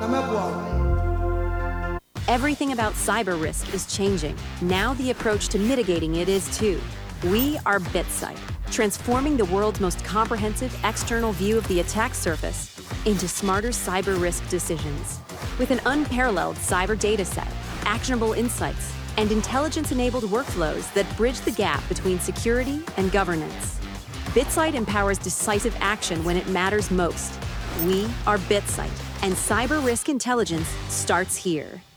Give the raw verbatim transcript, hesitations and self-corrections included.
Everything about cyber risk is changing. Now the approach to mitigating it is too. We are BitSight, transforming the world's most comprehensive external view of the attack surface into smarter cyber risk decisions. With an unparalleled cyber data set, actionable insights, and intelligence-enabled workflows that bridge the gap between security and governance. BitSight empowers decisive action when it matters most. We are BitSight, and cyber risk intelligence starts here.